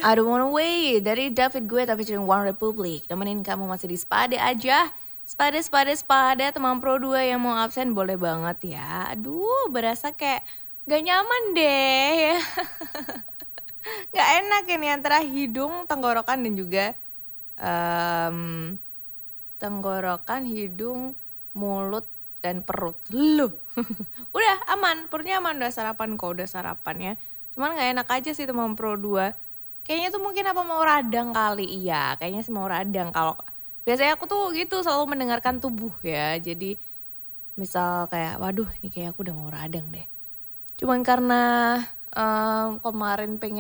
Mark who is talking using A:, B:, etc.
A: I Don't Wanna Wait dari David Guetta featuring One Republic. Nemenin kamu masih di Spade aja. Spade teman pro 2 yang mau absen boleh banget ya. Aduh, berasa kayak gak nyaman deh. Gak enak ini antara hidung, tenggorokan dan juga tenggorokan, hidung, mulut dan perut. Loh. Udah aman, perutnya aman, udah sarapan kok, udah sarapan ya. Cuman gak enak aja sih teman pro 2. Kayaknya tuh mungkin apa mau radang kali. Iya, kayaknya sih mau radang. Kalau biasanya aku tuh gitu selalu mendengarkan tubuh ya. Jadi misal kayak waduh ini kayak aku udah mau radang deh. Cuman karena kemarin pengen